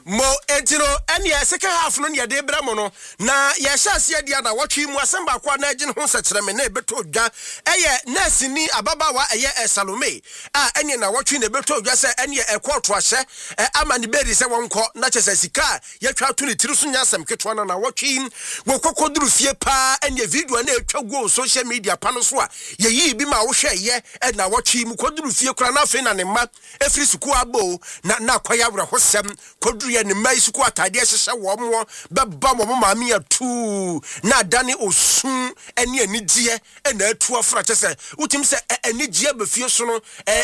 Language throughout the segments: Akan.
mo entino ene ya second half no ne de bra mo no na ya hyase dia na wotwe mu asamba kwa na agye ho sekere me na ebeto dwa eye nurse ni ababawa eye Salome ene na wotwe na ebeto dwa se ene ekoto ahye ama ne beri se wonko na chese sika ya twa to ne tiri so nya asem ketwa na wotwe wo kokoduru fie pa ene video na etwa go social media pa no so a ye yi bi ma wo hwe ye na wotwe mu koduru fie kura na fe na ne ma efiri suku abo na kwaya wura hosem koduru ye ne mai suku atade hyehye wo mo beba mo maami atu na dane osun ene anigye na atu afra chese utim se anigye be fie so no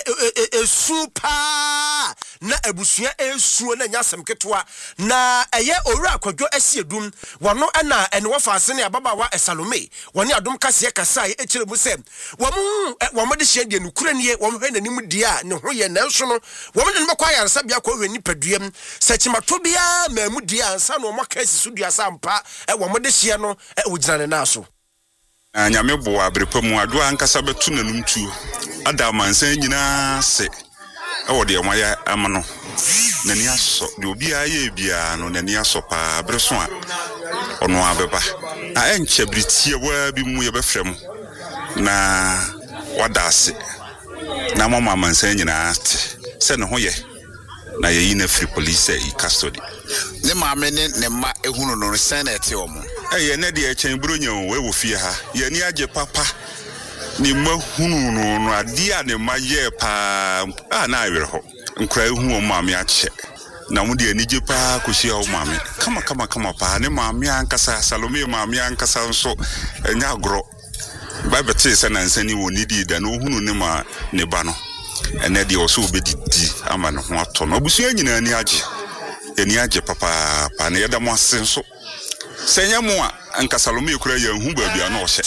esu pa na abusua esu na nya asem ketwa na eye owura akwadwo asiedum wono na ene wo faase ne ababawa Salome woni adom kase kasa ekire mu se wo mo de hye de nukura nie wo mo hwe nanim dia ne ho ye na nso no wo mo de no kwa yaresa bia kwa hwe nipaduam sechimato bia mamu dia ansa no mo kase su dua sampa wo mo de hye no ogina ne na so anyame bo abrepa mu ado ankasa betu nanum tuo ada mansan nyina se wo de moya amano nani aso de obi aye bia no nani aso pa abreso a ono abeba a enche britie wa bi mu ye befrem na wadase na mama mansan nyina se ne ho ye na ye na free police e custody ne maame ne ma ehunu no senate omo ye ne de echen bronya we wo fie ha ye ni age papa ni mahunu no ade a ne ma ye pa na awere ho nkra ehu o maame ache na mu de anije pa kohia o maame kama pa ne maame ankasa Salome maame ankasa nso enya agro ba bete se na nsani woni di da no hunu ne ma ne ba no ene de oso obedidi ama ne ho ato no abusua nyina ni age papa pa ne yeda mo asenso senya mo a anka Salome kura ya hu ba bia na ohye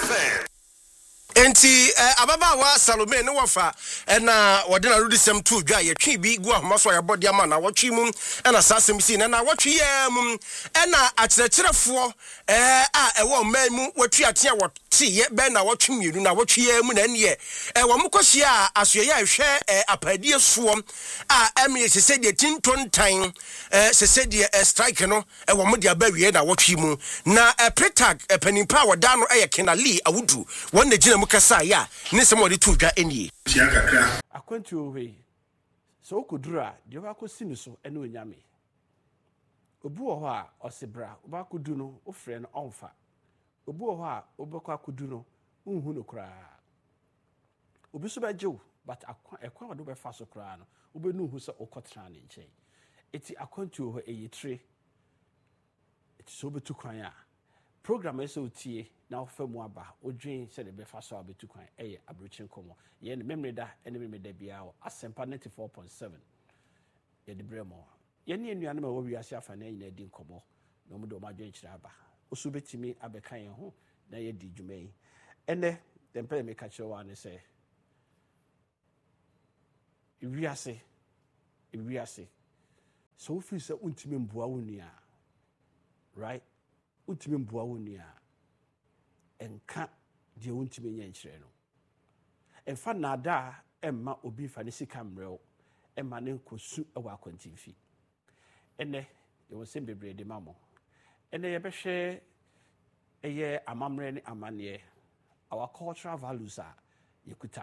enti ababawa Salome ne wafa na wode na rudisem tu dwa ye twi bi gu ahomaso ya body ama na wotwi mu na sasem si na wotwi ya mu na akyerɛkyerɛfo ewo man mu watwi atea wote ye be na wotwi mienu na wotwi ya mu na ne wo mkohia asoye ya hwɛ apadie so emi sese de tintontan sese de strike no wo mo de abawie na wotwi mu na pretag panimpa woda no Kenali awudu won na gina kasa ya ne se mo de tu dwa enie akwantu we so okudura de wa kosi ni so ene onyame obu wo ha osebra oba kodu no ofre no onfa obu wo ha obekwa kodu no unhu no kra obi so bejew but ekwa do be fa so kra no obenu hu se okotra ne nche eti akwantu ho eyitre eti so betu kwan a program eso otie na ofemu aba odwen se de be fa so abetu kwan eye abrochen komo ye ne memreda ene memreda bia o asempa 94.7 ye de bremo ye ne enuane ma wo wiase afa na nyina di nkomo na omo do ma dwen kira aba osu betimi abekan ye ho na ye di dwumai ene tempe me ka kire wa ne se wiase so fi se untimi mboa wonia right untimi mboa wonia enka de untimi nyankyere no emfa nada emma obi fa ne sika mreo emma ne nkosu ewa akwantimfi ene ye won bebre de mamo ene ye behwe eye amamre ne amane our cultural values are yekuta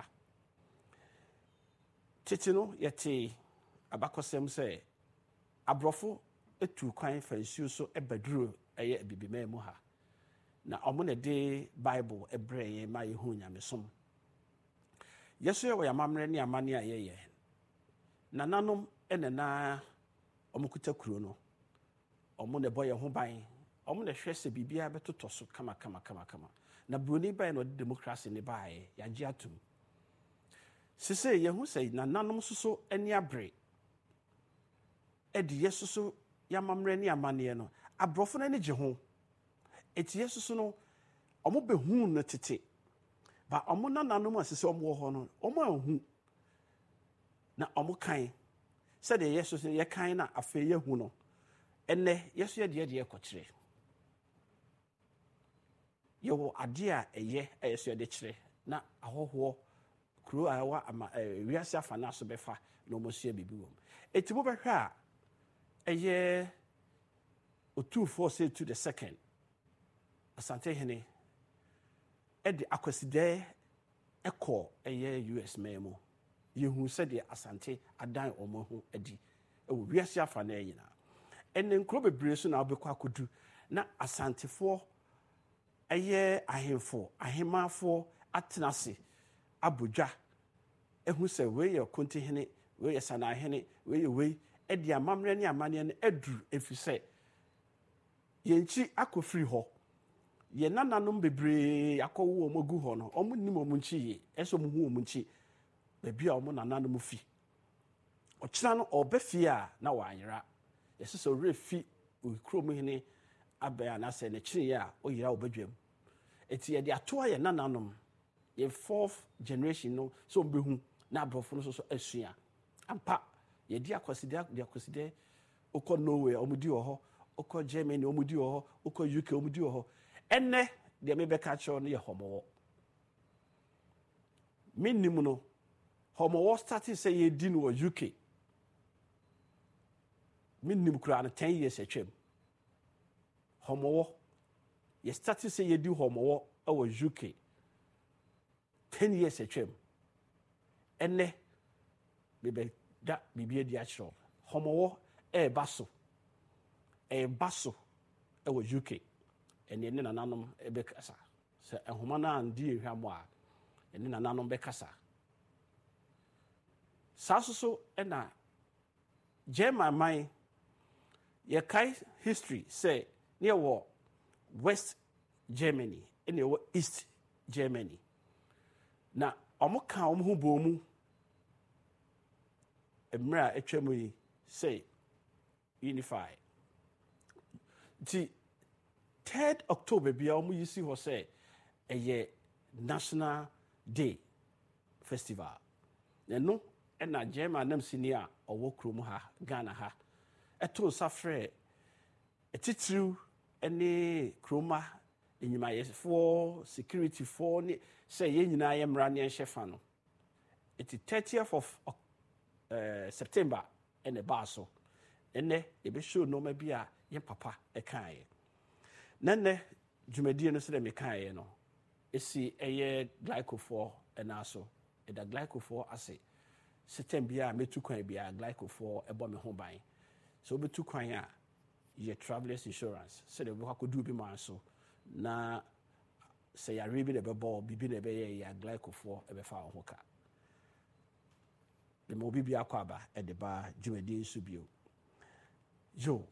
titino yete abakosem se abrofo etu kwan fansuo so ebaduro eye bibima mu ha na omo ne de bible ebreye ma yehu nyamesom yeso ye wo yamamre ne amane ayeye na nanom enena omo kuta kuro no omo ne boye ho ban omo ne hwese bibia betoto so kama na broni ban no democracy ne bae ya gi atum sese yehu sei na nanom soso ani abre edi yesoso yamamre ne amane no abrofo na ne je ho eti yesoso no omo behu no tete ba omo na nanom asese omo ho no omo ahu na omo kan se de yesoso ye kan na afa yehu no enne yeso ye de ekokire yewo ade a eye yeso ye de kire na ahoho kuro awa ama wiase afa na so befa no mo sie bibi wom eti mo behwa ɛyɛ otuufoɔ say to the second asantehene ɛde akwasidɛ ɛkɔ ɛyɛ US man mu yɛhu sɛdeɛ asante adan ɔmo ho adi ɛwɔ wiase afa na nyinaa ɛne nkuro bebree so na wobɛkɔ akɔdu na asantefoɔ ɛyɛ ahemfo ahemafoɔ atena ase abodwa ɛhu sɛ wei yɛ kontihene wei yɛ sanahene wei yɛ wei ɛde amammerɛ ne amanneɛ no aduru ɛfiri sɛ yɛnkyi akɔfiri hɔ yɛn nananom bebree akɔwo wɔn agu hɔ no ɔmo nim wɔn nkyi yie ɛsɛ ɔmo hu wɔn nkyi baabi a ɔmo nananom fi ɔkyena no ɔbɛ fie a na wanyera yɛsɛ sɛ ɔwerɛ fi kurom hene abɛn anaasɛ n'akyiri a ɔyera ɔbɛdwam eti yɛde atoa yɛn nananom yɛn 4th generation no sɛ ɔmo bɛhu na aborɔfo no nso asua ampa yɛdi akwasidɛ ɔkɔ Norway ɔmo di wɔ hɔ ɔkɔ Germany ɔmo di wɔ hɔ ɔkɔ UK ɔmo di wɔ hɔ ɛnɛ deɛ mebɛka kyerɛw no yɛ hɔmɔwɔ menim no hɔmɔwɔ starte sɛ yɛdi no wɔ UK menim koraa no 10 years atwam hɔmɔwɔ yɛ starte sɛ yɛdi hɔmɔwɔ ɛwɔ UK 10 years atwam ɛnɛ mebɛda biribi adi akyerɛw hɔmɔwɔ ɛɛba so ɛwɔ UK ɛne ne nananom ɛbɛkasa sɛ ɛhoma no andi ehwam a ɛne nananom bɛkasa saa so ɛna German man yɛkae history sɛ ne yɛwɔ West Germany ɛne yɛwɔ East Germany na ɔmo ka ɔmo ho bɔ mu mmerɛ a atwa mu yi sɛ unify nti 3rd October bia ɔmo yi si hɔ sɛ ɛyɛ National Day Festival ɛno ɛna German nam sini a ɔwɔ kurom ha Ghana ha ɛto nsa frɛ ɛtitiriw ɛne kuroma enyumayɛfoɔ securityfoɔ ne sɛ yɛn nyinaa yɛ mmara ne yɛnhyɛ fa no ɛti 30th of September ɛna ɛbaa so ɛnɛ yɛbɛhyɛ nneɛma bi a yɛn papa ɛkaeɛ nɛnɛ dwumadie no sɛ dɛ mekaeɛ no ɛsi ɛyɛ glycofoɔ ɛna so ɛda glycofoɔ ase system bi a mɛtu kwan bi a glycofoɔ ɛbɔ me ho ban sɛ wobɛtu kwan a yɛ travelers insurance sɛdeɛ wobɛkɔ akɔdu bi ma so na sɛ yare bi na ɛbɛbɔ biribi na ɛbɛyɛ yɛ glycofoɔ ɛbɛfa wo ho ka bɛma obi bi akɔ aba ɛde ba dwumadie nso bio yo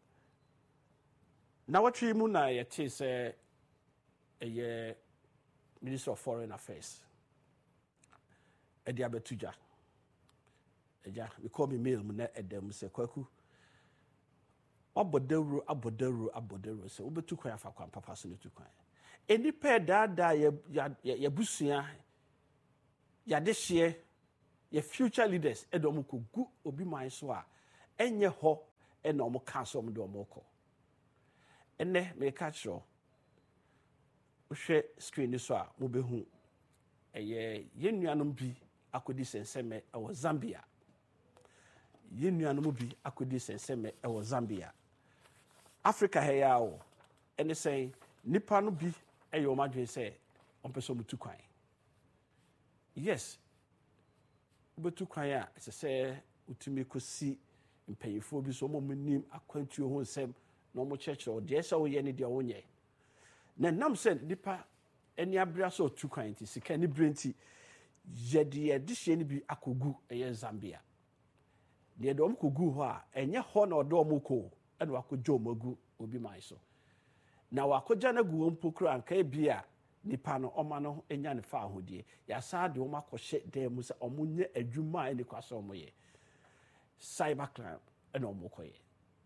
na wɔtwe mu na yɛte sɛ ɛyɛ Minister of Foreign Affairs ɛde abɛto dwa ɛgya mekɔ me mail mu na ɛda mu sɛ kwaku abɔdawuro sɛ wobɛtu kwan afa kwan papa so no tu kwan ɛnipa ɛdaadaa yɛbusua yɛadehyeɛ yɛ future leaders ɛde ɔmo kɔgu obi man so a ɛnyɛ hɔ ɛna ɔmo ka so ɔmo de ɔmo kɔ ɛnɛ meka kyerɛ wohwɛ screen no so a mobɛhu ɛyɛ yɛn nuanom bi akɔdi sɛnsɛmɛ ɛwɔ Zambia yɛn nuanom bi akɔdi sɛnsɛmɛ ɛwɔ Zambia Africa ha yɛ awo ɛne sɛ nipa no bi ɛyɛ ɔmo adwene sɛ ɔmpɛ sɛ ɔmo tu kwan yes wobɛtu kwan a ɛsɛ sɛ wotumi kɔsi mpanyinfoɔ bi so ɔmo nim akwantuo ho nsɛm na ɔmo kyerɛkyerɛ deɛ ɛsɛ woyɛ ne deɛ wonyɛ na nam sɛ nipa ani abere sɛ ɔtu kwan nti sika ne bere nti yɛde hyɛ no bi akɔgu ɛyɛ Zambia deɛ ɔmo kɔgu hɔ a ɛnyɛ hɔ na ɔde ɔmo kɔ ɛna wakɔgya ɔmo agu obi man so na wakɔgya no agu wɔn mpo kora anka bi a nipa no ɔma no anya ne fa ahodie yɛasa de ɔmo akɔhyɛ dan mu sɛ ɔmo nyɛ adwuma a ɛne kwa sɛ ɔmo yɛ cyber crime ɛna ɔmo kɔyɛ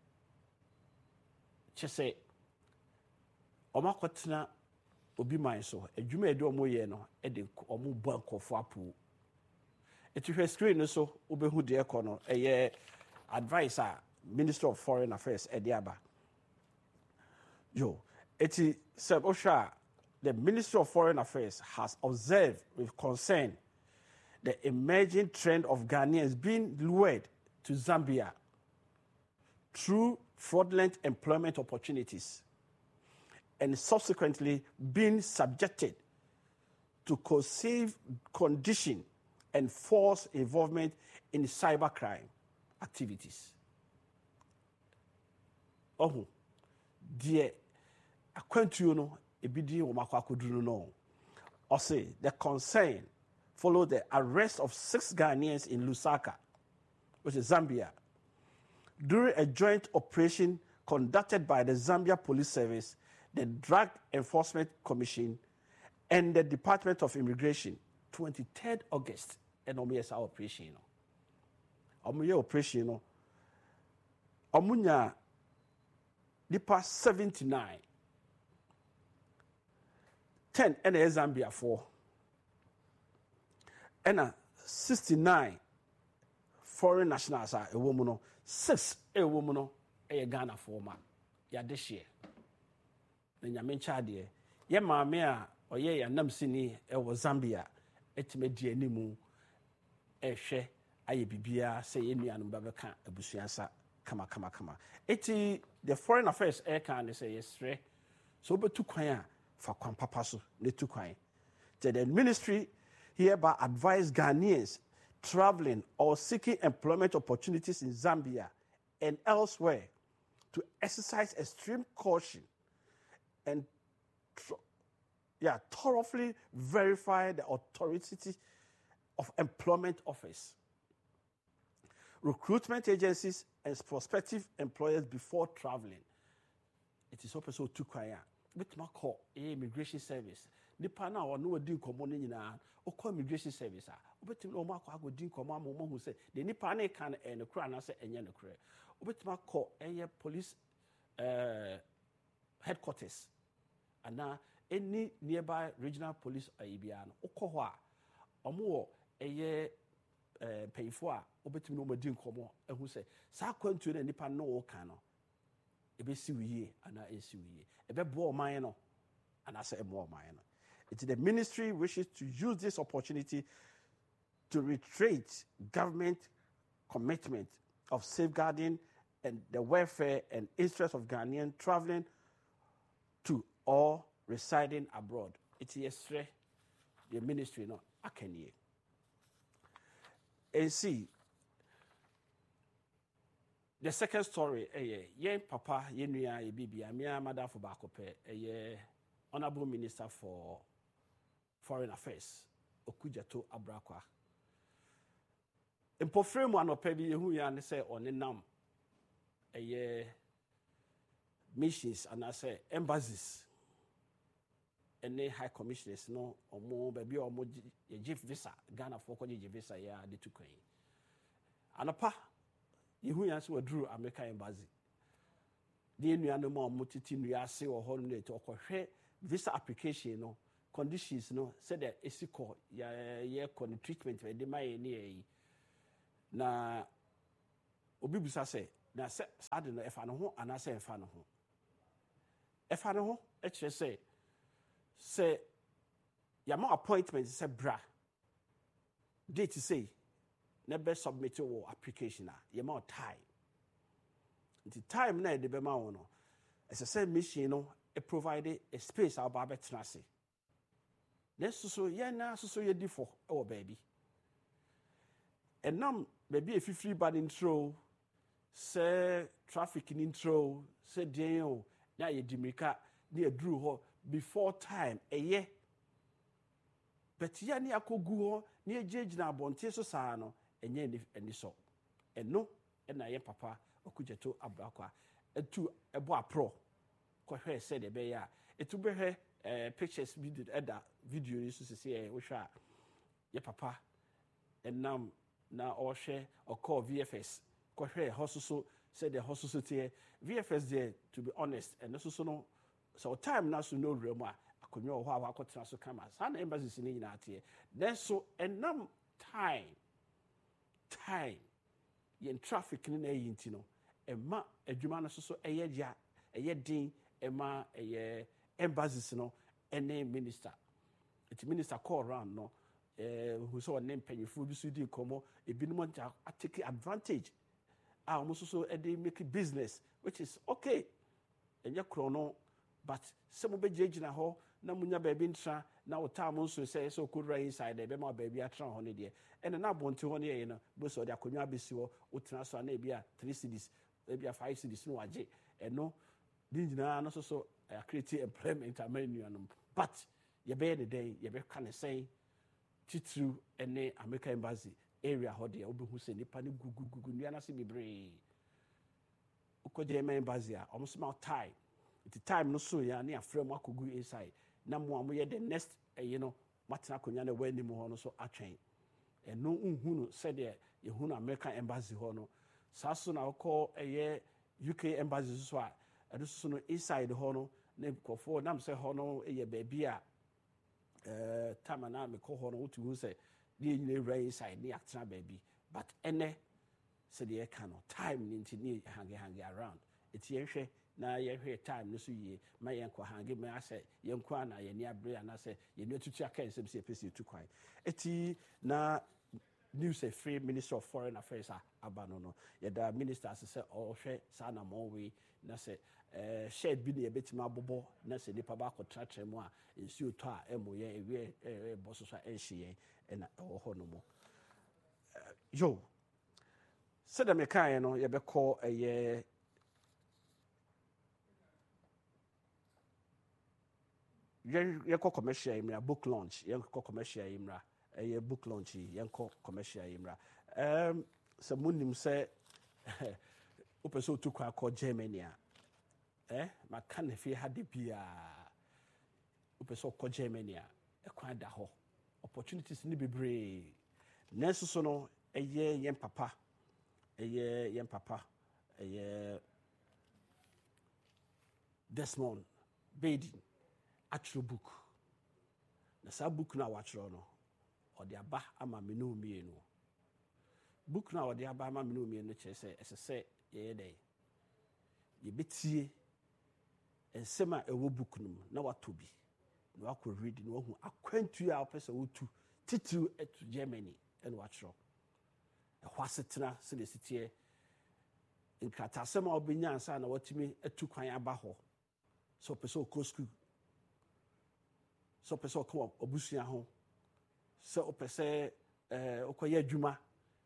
kyɛ sɛ ɔmo akɔtena obi man so adwuma a ɛde ɔmo yɛ no ɛde ɔmo bɔ nkɔfo apo ɛti hwɛ screen no so wobɛhu deɛ ɛkɔ no ɛyɛ advice a Minister of Foreign Affairs ɛde aba yo ɛti sɛ wohwɛ a the Ministry of Foreign Affairs has observed with concern the emerging trend of Ghanaians being lured to Zambia through fraudulent employment opportunities and subsequently being subjected to coercive condition and forced involvement in cybercrime activities. Oh, dear, akwantuo no ebidi wo makwakoduru no. Or say the concern followed the arrest of 6 Ghanaians in Lusaka, which is Zambia, during a joint operation conducted by the Zambia Police Service, the Drug Enforcement Commission, and the Department of Immigration, 23rd August, and omiyesa operation. Omuye operation, omunya nipa 79, 10 and Zambia 4, and 69 foreign nationals are a woman, 6 a woman, a Ghana 4 man. Ya this year. Then ya mencha de ye maame a oye ya nam sini e wo Zambia etimedi animu ehwe aye bibia say ye nuanum ba beka abusuansa kama. Eti the foreign affairs air can say yesre so betu kwan a fa kwan papa so ne tu kwan. The ministry hereby advise Ghanaians traveling or seeking employment opportunities in Zambia and elsewhere to exercise extreme caution and thoroughly verify the authority of employment office, recruitment agencies, and prospective employers before traveling. It is also too quiet. But my call immigration service. Nipa na wa no odi nkomo no nyina o call immigration service a obetim no ma kwa agodi nkomo amomo hu se de nipa na kan e no kura na se enye no kura obetim call police headquarters and any nearby regional police bia no okọ ho a omo wo payfo a obetim no madi nkomo ehu se sa kwantu na nipa no wo kan no ebesi wiye ana esi wiye ebebo oman no ana se emo oman no. The ministry wishes to use this opportunity to reiterate government commitment of safeguarding and the welfare and interests of Ghanaians traveling to or residing abroad. It is the ministry no akanye. And see, the second story, yen papa yenuya ye bibia me amada for bakope Honorable Minister for Foreign Affairs Okujato Abrakwa. Mpofremu anope bi yehu ya ne se onenam missions and I say embassies and high commissioners no omo baby omo ye visa Ghana for koje visa ya de tukwan. Anapa yehu ya se wadru American embassy. De nuanu ma omo titi nua ase wo ho no to okohwe visa application no conditions no said that esiko ya con treatment we de mai ni yi na obi busa say na say ade no efa no ho ana say efa no ho e kire say ya ma appointment say bra date say na be submit your application ya ma time the time na de be ma wo no as I said mission no it provided a space our barber tracing. Let's so yeah now so ye differ oh baby. And now maybe if you free bad intro, say traffic in intro, say Daniel, now ye dimika near drew ho before time a year. But ya ni akogu near judge na bonte so sano and ye any so. And no, and I papa okujeto abrakwa and to a boa pro. Kwahwe said the bear it will be her pictures video is to say we shall your papa and now or share or call VFS Kwahwe hospital said the hospital VFS there to be honest and also no so time now so no room I could know how I could transfer cameras and embassies in the United here then so and time yen traffic in a yintino and ma a jumana so a year din Emma embassies no any minister. It's minister call around no who saw a name penny food so did come a binum take advantage almost so they make a business, which is okay. And your chrono, but some of the judge na ho, na munya baby intra, now time also say so could rain inside the bema baby at Tron Holiday. And an up to 1 year, both of their Kunyabisio, Utrasa, maybe 3 cities, maybe 5 cities, no AJ, and no, Dina, no so creative employment, but you bear the day, you bear kind of say, Titru and the American embassy area, how they open who say, Nipani Gugu, Niana Sibi. Ukojema embassy, almost about time. The time no so ya near framework could go inside. Now, we the next, Matina Kunyana when the Mohono so a train. And no who said there, you who American embassy hono. Sasun I'll call a year UK embassy swat. I just know inside the hono, name call for Nam say hono a year baby. Time and I may call hono to who say, the rain inside the actor baby. But any said the cannot time into near hanging around. It's your na ye hwe time no so yie ma ye nkwa hange me ase ye nkwa na ye ni abre ana se ye no tutu aka nsem se pesi tu kwan eti na news a free minister of foreign affairs abano no ye da minister se o hwe sa na mo we na se shed bi na ye betima bobo na se nipa ba ko tratre mu a ensu to a emo ye ewe boso so enhye na o ho no mo yo se da me kan no ye be call ye Yanko commercial imra book launch yanko commercial imra book launch yanko commercial imra so munim say opeso to kwa Germany ma kan fi hade bia opeso ko Germany e kwan da ho opportunities ni bebre neso so no yen papa Desmond Baden actual book na sa book na watchro no o de aba ama me no mienu book na o de aba ama me no mienu che se esese ye dey ye betie ensema ewo book no na watobi na wakọ read na wahu akwantu a opese wotu titu etu Germany en watchro e hwasetena se de sitie nkata sema obenya ansa na watimi etu kwan aba ho so opese okosku so pese ko obusia ho se o pese okoye adwuma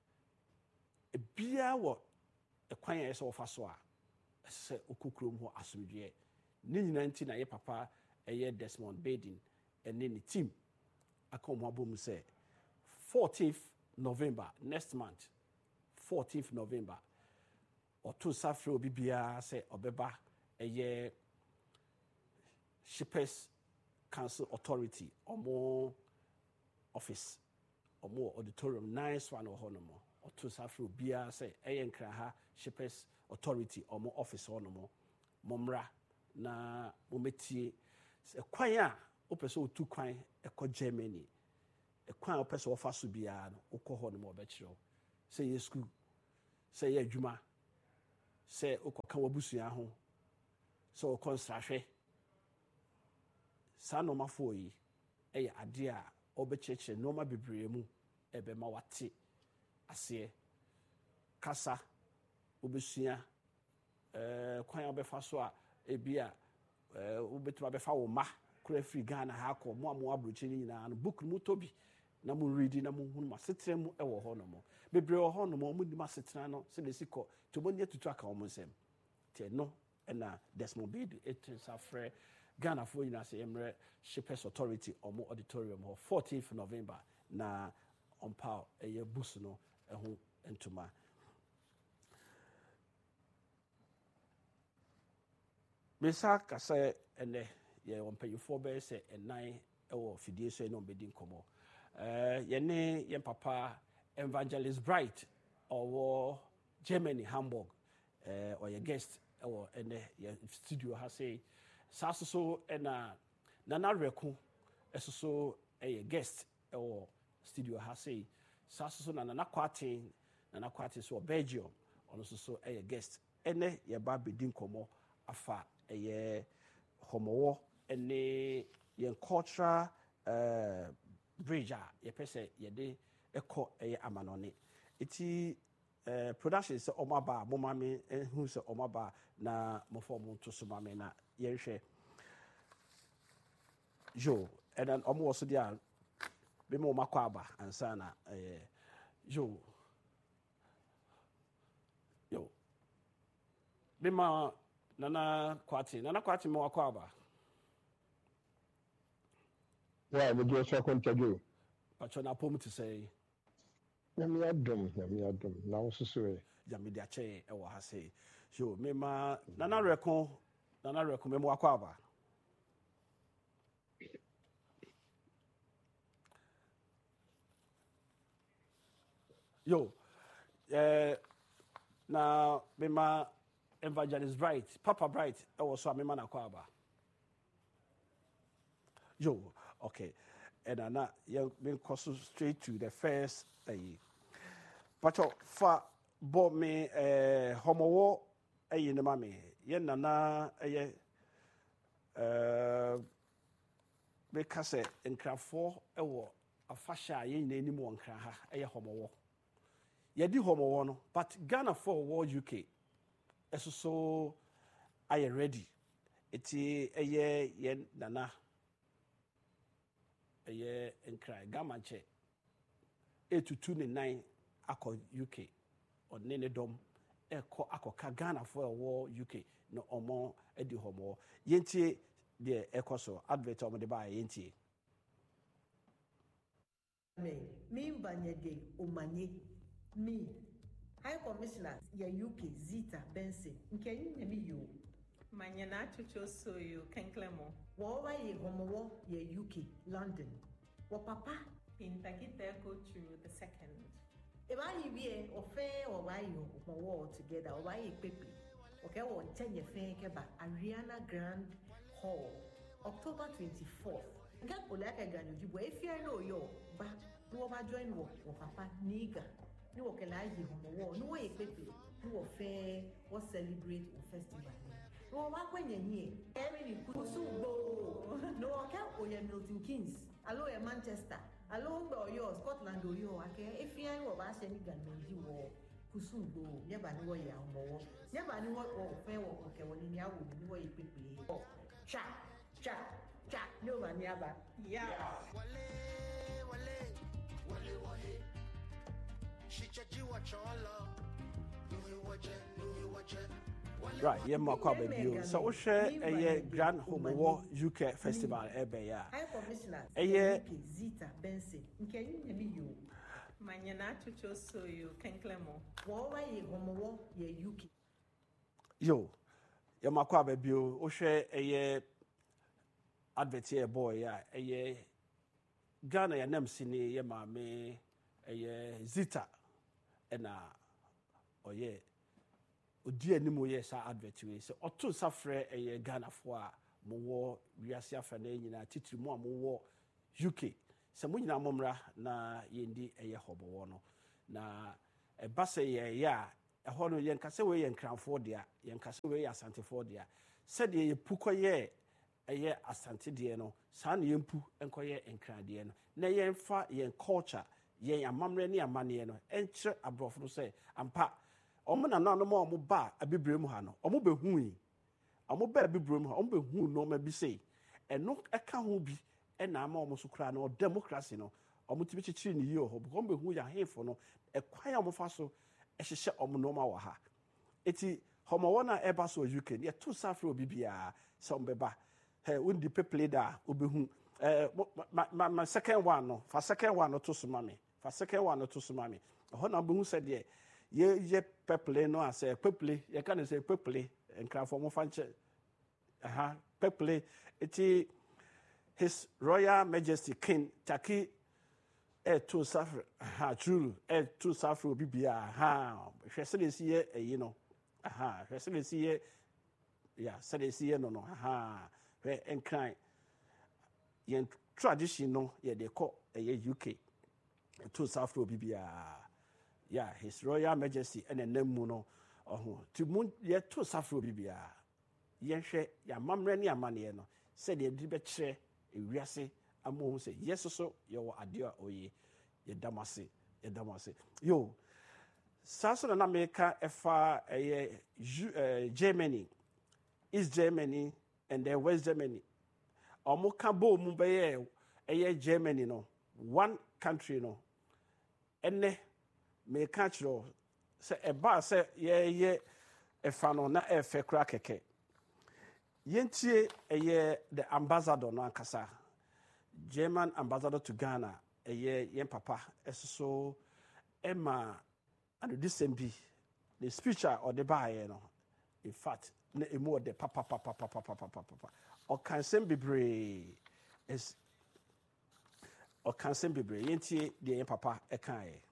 bia wo ekwan ye se wo fa so a se okokrom ho asomdwe ni nyina nti na ye papa eye Desmond Baden ene ni team akom abom se 14th November next month 14th November oto safre obi bia se obeba eye Shippers Council Authority omo office omo auditorium nice one ohonomo oto safro bia say eyenkra ha Shippers Authority omo office onomo momra na mometie kwan a opeso otu kwan ekọ Germany kwan opeso ofa so bia no okọ honomo obekiro say ye school say ye adwuma say okoka wabusua ho so construction sa no mafo yi ade a obecheche no ma bebree mu ebe ma wate ase kasa obesua kwan obefa so a ebia obetuma befa wo ma kura free Ghana ha ko mo abrochi ni nyina no book mu tobi na mo read na mo hunu ma setre mu ewo ho no mo bebree ho ho no mo ni ma setra no se de siko to mo nye tutu aka mo nsem te no na Desmond Baden safre Ghana for you say Emre Shippers Authority omo auditorium 14th November na ompa eye bus no eho entuma Mesa kase ene ye ompanyfo be se enan ewo fidie so no bedi nkomo ye ne ye papa Evangelist Bright owo Germany Hamburg or your guest ewo ene ye studio ha say Saso ena nana reku esoso guest or studio ha say saso na nana kwate so Belgium ono so guest ene ye ba bedi nkomo afa homowo ene ye cultural bridge ye pese ye de eko amanone eti production sɛ ɔmo aba mo ma me hu sɛ ɔmo aba na mo fɔ mo to so ma me na yɛhwɛ yo ɛna ɔmo wɔ so deɛ me mo makɔ aba ansa na yo me ma nana kwati mo akɔ aba wa me do so kontaju patro na pom te sɛ nyame adom na wo soso e jame dia che e wo ha sei yo me ma nana reko me mo akɔ aba yo na me ma Evangelist Bright Papa Bright e wo so a me ma na akɔ aba yo okay and na me go straight to the first Pacho fa bo me homowo ne ma me ye nana me ka se nkrafo wo afahya ye nyina anim won kra ha homowo ye di homowo no but Ghana for war UK so are you ready eti ye nana nkra gamanche 829 akọ UK ɔne ne dɔm ɛkɔ akɔka Ghana for war UK no ɔmo edi homo yentie de ɛkɔ so advert ɔmo de ba yentie me mbanyege omanye me High Commissioner ya UK Zita Benson nkenyi na mi yo manyana chucho so yo kenklemo wo wa ye homo ya UK London wo papa Pintakite go through the second. If I be ofe or why you war together or why pepe. Okay, on 10 year fake Ariana Grand Hall, October 24th. Get Olaka Ganuji, if you know yo, but no over join work or papa nigga. No okay like you war, no way pepe, no affair or celebrate or festival. No work when you're here. Every go. No okay, or your Milton Keynes. Hello, Manchester. Along by your Scotland or your if you are about any gun, you war, Kusugo, never know ya more, never knew what fair or okay when you know you people. Chat, no one never. Yeah. Right, yeah, my cover view. So we share a Grand Homo War UK Festival every year. High Commissioner Zita Benson, nkenyi na yo. Manyana chucho so yo kenklemo. Wo wa ye Homo War ye UK. Yo, yeah, my cover view. We share a advert here boy, yeah, a Ghana ya nem sini ye ma me a Zita and oh yeah. Odi animu ye sa advert we se oto safre Ghana fo a mo wo wiase afa na nyina titiri mu a mo wo UK se mo nyina momra na yendi hobo no na eba se ye ya ho no ye nkase we ye nkranfo dia ye nkase we ye asantefo dia se de ye pukoye asante de no sa na ye mpu enkoye enkrade no na ye mfa ye culture ye amamre ne amane no enkyere abrofo no se ampa omo na no mo omo ba abibrem ha no omo behu yi omo ba abibrem ha omo behu no ma bi sei eno eka ho bi na ama omo so kra no democracy no omo tibi chichiri ni yi ho bo omo behu ya hefo no ekwan omo fa so ehhehye omo no ma wa ha eti homo wona eba so UK ye to safre obi bia se omo beba he undi people da obehu my second one no fa second one no to so mame fa second one no to so mame ho na obehu se de ye peple no ase peple ye can say peple enkrafo mo fanche peple eti His Royal Majesty King Taki to suffer true to suffer bibia hwese si ye eyi no hwese si ye ya se si ye no hwe enkran ye tradition no ye de ko UK to suffer bibia. Yeah, His Royal Majesty and then mu no to moon ye to safro bibia ye hwe ya mamre ne amane no said ye di be kire ewiase amo say yes so ye wo ade a oye ye damase yo Saso na America efa Germany, East Germany and then West Germany. Omo ka bo mu be Germany no, one country no. Ene me ka chiro se eba se ye efa no na efe kra keke. Yentie the ambassador no ankasa. German ambassador to Ghana yen papa eso Emma and this MB the speech or the buyer no. In fact, na emu de papa or can send be brave is or can send be brave yentie the yen papa ekaye.